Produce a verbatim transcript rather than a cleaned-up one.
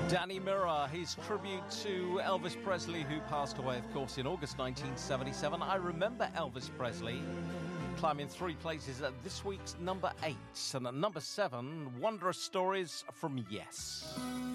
Danny Mirror, his tribute to Elvis Presley, who passed away, of course, in August nineteen seventy-seven. I remember Elvis Presley climbing three places at this week's number eight. And at number seven, Wondrous Stories from Yes.